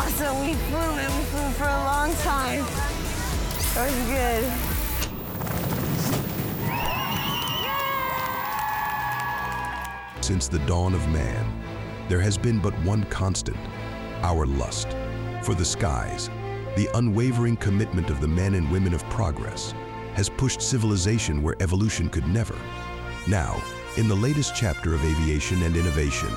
awesome. We flew for a long time. That was good. Since the dawn of man, there has been but one constant: our lust for the skies. The unwavering commitment of the men and women of progress has pushed civilization where evolution could never. Now, in the latest chapter of aviation and innovation,